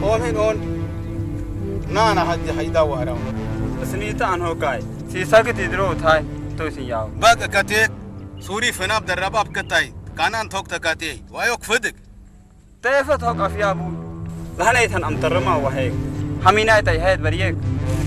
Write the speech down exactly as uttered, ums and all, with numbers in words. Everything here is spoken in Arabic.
هون هين هون نانا هدي هيدا وراهم سنيت عن هوكاي سيساك تدرو تاي توسي ياو بقى كتيك سوري فناب درباب كتاي كانان توك تكاتي وايوك فدك تيفت هوك افيابو لهنيتن ام ترما وهيك حميناي تاي هيد بريك